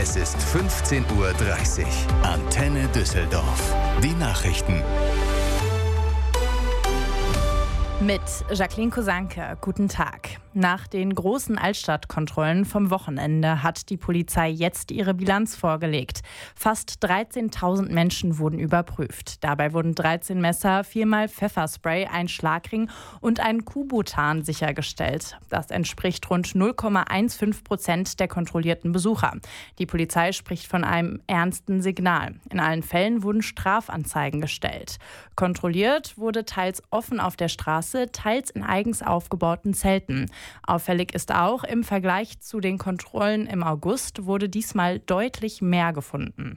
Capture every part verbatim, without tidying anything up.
Es ist fünfzehn Uhr dreißig. Antenne Düsseldorf. Die Nachrichten. Mit Jacqueline Kosanke, guten Tag. Nach den großen Altstadtkontrollen vom Wochenende hat die Polizei jetzt ihre Bilanz vorgelegt. Fast dreizehntausend Menschen wurden überprüft. Dabei wurden dreizehn Messer, viermal Pfefferspray, ein Schlagring und ein Kubotan sichergestellt. Das entspricht rund null Komma fünfzehn Prozent der kontrollierten Besucher. Die Polizei spricht von einem ernsten Signal. In allen Fällen wurden Strafanzeigen gestellt. Kontrolliert wurde teils offen auf der Straße, teils in eigens aufgebauten Zelten. Auffällig ist auch, im Vergleich zu den Kontrollen im August wurde diesmal deutlich mehr gefunden.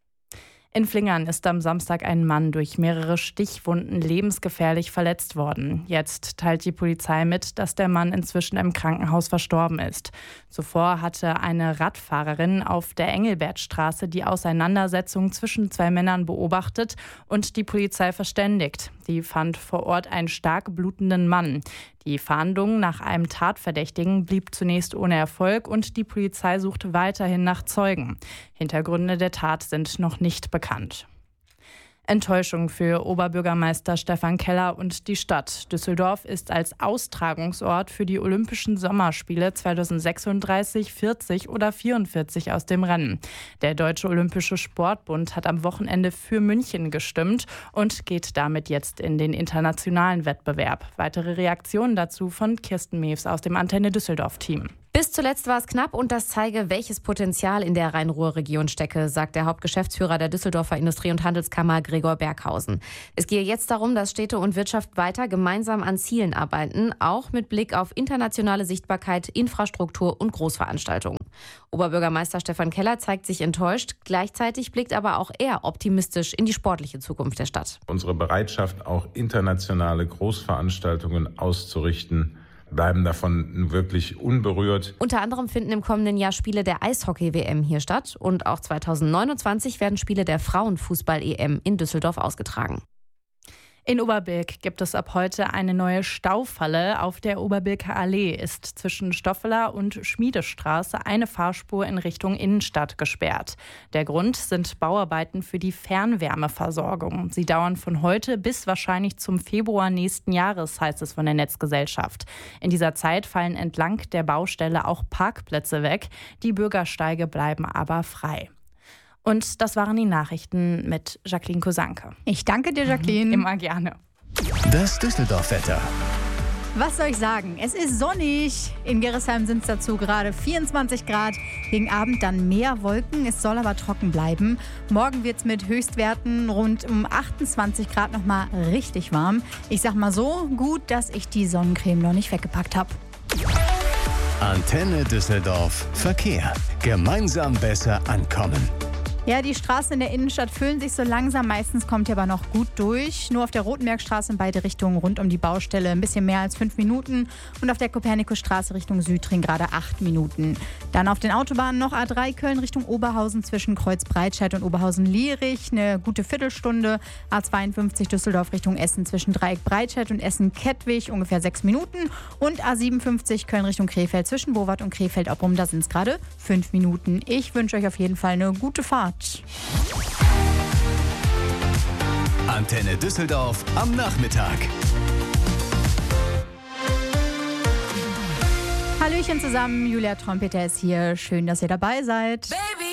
In Flingern ist am Samstag ein Mann durch mehrere Stichwunden lebensgefährlich verletzt worden. Jetzt teilt die Polizei mit, dass der Mann inzwischen im Krankenhaus verstorben ist. Zuvor hatte eine Radfahrerin auf der Engelbertstraße die Auseinandersetzung zwischen zwei Männern beobachtet und die Polizei verständigt. Die fand vor Ort einen stark blutenden Mann. Die Fahndung nach einem Tatverdächtigen blieb zunächst ohne Erfolg und die Polizei sucht weiterhin nach Zeugen. Hintergründe der Tat sind noch nicht bekannt. Enttäuschung für Oberbürgermeister Stefan Keller und die Stadt. Düsseldorf ist als Austragungsort für die Olympischen Sommerspiele zweitausendsechsunddreißig, vierzig oder vierundvierzig aus dem Rennen. Der Deutsche Olympische Sportbund hat am Wochenende für München gestimmt und geht damit jetzt in den internationalen Wettbewerb. Weitere Reaktionen dazu von Kirsten Mews aus dem Antenne Düsseldorf-Team. Bis zuletzt war es knapp und das zeige, welches Potenzial in der Rhein-Ruhr-Region stecke, sagt der Hauptgeschäftsführer der Düsseldorfer Industrie- und Handelskammer Gregor Berghausen. Es gehe jetzt darum, dass Städte und Wirtschaft weiter gemeinsam an Zielen arbeiten, auch mit Blick auf internationale Sichtbarkeit, Infrastruktur und Großveranstaltungen. Oberbürgermeister Stefan Keller zeigt sich enttäuscht, gleichzeitig blickt aber auch er optimistisch in die sportliche Zukunft der Stadt. Unsere Bereitschaft, auch internationale Großveranstaltungen auszurichten, bleiben davon wirklich unberührt. Unter anderem finden im kommenden Jahr Spiele der Eishockey-W M hier statt und auch zweitausendneunundzwanzig werden Spiele der Frauenfußball-E M in Düsseldorf ausgetragen. In Oberbilk gibt es ab heute eine neue Staufalle. Auf der Oberbilker Allee ist zwischen Stoffeler und Schmiedestraße eine Fahrspur in Richtung Innenstadt gesperrt. Der Grund sind Bauarbeiten für die Fernwärmeversorgung. Sie dauern von heute bis wahrscheinlich zum Februar nächsten Jahres, heißt es von der Netzgesellschaft. In dieser Zeit fallen entlang der Baustelle auch Parkplätze weg. Die Bürgersteige bleiben aber frei. Und das waren die Nachrichten mit Jacqueline Kosanke. Ich danke dir, Jacqueline. Immer gerne. Das Düsseldorf-Wetter. Was soll ich sagen? Es ist sonnig. In Gerresheim sind es dazu gerade vierundzwanzig Grad. Gegen Abend dann mehr Wolken. Es soll aber trocken bleiben. Morgen wird es mit Höchstwerten rund um achtundzwanzig Grad nochmal richtig warm. Ich sag mal so, gut, dass ich die Sonnencreme noch nicht weggepackt habe. Antenne Düsseldorf. Verkehr. Gemeinsam besser ankommen. Ja, die Straßen in der Innenstadt füllen sich so langsam. Meistens kommt ihr aber noch gut durch. Nur auf der Rotenbergstraße in beide Richtungen rund um die Baustelle ein bisschen mehr als fünf Minuten. Und auf der Kopernikusstraße Richtung Südring gerade acht Minuten. Dann auf den Autobahnen noch A drei Köln Richtung Oberhausen zwischen Kreuz-Breitscheid und Oberhausen-Lierich. Eine gute Viertelstunde. A zweiundfünfzig Düsseldorf Richtung Essen zwischen Dreieck-Breitscheid und Essen-Kettwig ungefähr sechs Minuten. Und A siebenundfünfzig Köln Richtung Krefeld zwischen Bowart und Krefeld-Opprum. Da sind es gerade fünf Minuten. Ich wünsche euch auf jeden Fall eine gute Fahrt. Antenne Düsseldorf am Nachmittag. Hallöchen zusammen, Julia Trompeter ist hier. Schön, dass ihr dabei seid.